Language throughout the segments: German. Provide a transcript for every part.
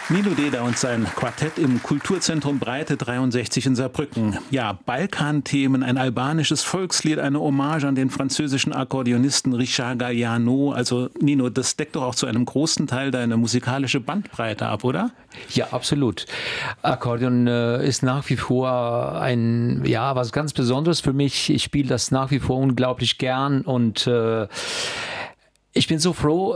Nino Deda und sein Quartett im Kulturzentrum Breite 63 in Saarbrücken. Ja, Balkanthemen, ein albanisches Volkslied, eine Hommage an den französischen Akkordeonisten Richard Galliano. Also Nino, das deckt doch auch zu einem großen Teil deine musikalische Bandbreite ab, oder? Ja, absolut. Akkordeon ist nach wie vor was ganz Besonderes für mich. Ich spiele das nach wie vor unglaublich gern und ich bin so froh,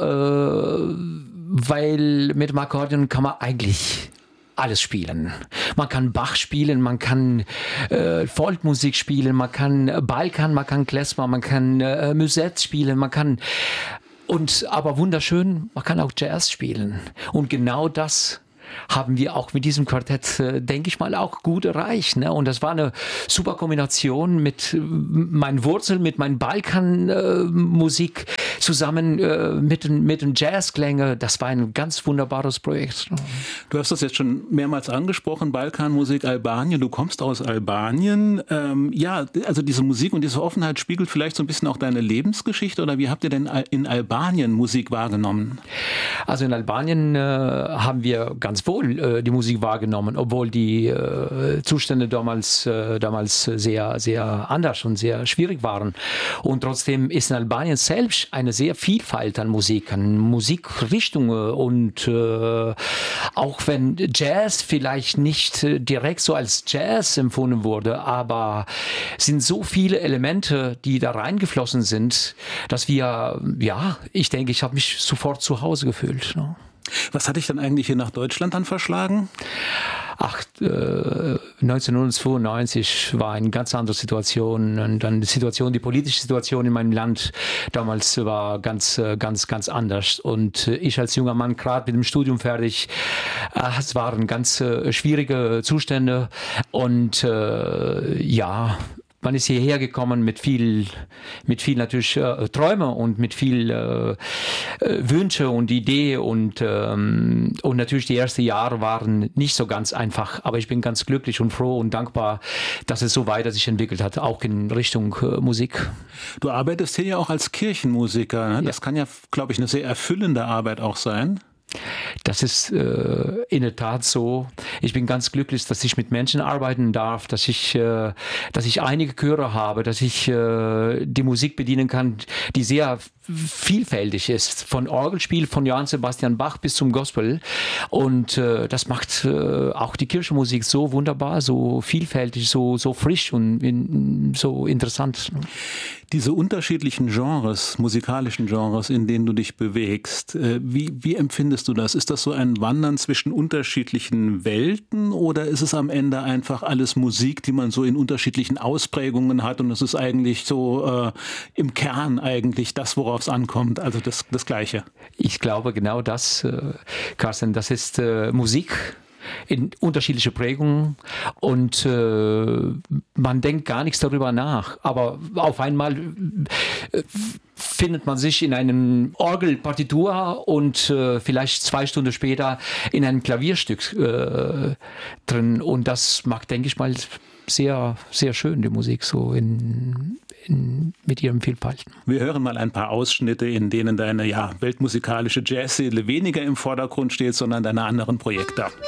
weil mit dem Akkordeon kann man eigentlich alles spielen. Man kann Bach spielen, man kann Folkmusik spielen, man kann Balkan, man kann Klezmer, man kann Musette spielen, aber wunderschön, man kann auch Jazz spielen. Und genau das haben wir auch mit diesem Quartett, denke ich mal, auch gut erreicht. Ne? Und das war eine super Kombination mit meinen Wurzeln, mit meinen Balkanmusik zusammen mit den Jazzklängen. Das war ein ganz wunderbares Projekt. Du hast das jetzt schon mehrmals angesprochen, Balkanmusik, Albanien. Du kommst aus Albanien. Also diese Musik und diese Offenheit spiegelt vielleicht so ein bisschen auch deine Lebensgeschichte. Oder wie habt ihr denn in Albanien Musik wahrgenommen? Also in Albanien haben wir ganz wohl die Musik wahrgenommen, obwohl die Zustände damals sehr, sehr anders und sehr schwierig waren. Und trotzdem ist in Albanien selbst eine sehr Vielfalt an Musikrichtungen und auch wenn Jazz vielleicht nicht direkt so als Jazz empfunden wurde, aber sind so viele Elemente, die da reingeflossen sind, dass wir, ich denke, ich habe mich sofort zu Hause gefühlt. Ne? Was hat dich dann eigentlich hier nach Deutschland dann verschlagen? 1992 war eine ganz andere Situation und dann die politische Situation in meinem Land damals war ganz anders und ich als junger Mann gerade mit dem Studium fertig, es waren ganz schwierige Zustände und man ist hierher gekommen mit viel natürlich Träume und mit viel Wünsche und Idee und natürlich die ersten Jahre waren nicht so ganz einfach, aber ich bin ganz glücklich und froh und dankbar, dass es so weiter sich entwickelt hat, auch in Richtung Musik. Du arbeitest hier ja auch als Kirchenmusiker, ne? Das kann ja, glaube ich, eine sehr erfüllende Arbeit auch sein. Das ist in der Tat so. Ich bin ganz glücklich, dass ich mit Menschen arbeiten darf, dass ich einige Chöre habe, dass ich die Musik bedienen kann, die sehr vielfältig ist. Von Orgelspiel von Johann Sebastian Bach bis zum Gospel. Und das macht auch die Kirchenmusik so wunderbar, so vielfältig, so frisch und so interessant. Diese unterschiedlichen Genres, musikalischen Genres, in denen du dich bewegst, wie empfindest du das? Ist das so ein Wandern zwischen unterschiedlichen Welten oder ist es am Ende einfach alles Musik, die man so in unterschiedlichen Ausprägungen hat und es ist eigentlich so im Kern eigentlich das, worauf es ankommt, also das Gleiche? Ich glaube genau das, Carsten, das ist Musik in unterschiedliche Prägungen und man denkt gar nichts darüber nach, aber auf einmal findet man sich in einem Orgelpartitur und vielleicht 2 Stunden später in einem Klavierstück drin und das macht, denke ich mal, sehr, sehr schön, die Musik so mit ihrem Vielfalt. Wir hören mal ein paar Ausschnitte, in denen deine weltmusikalische Jazzseele weniger im Vordergrund steht, sondern deine anderen Projekte.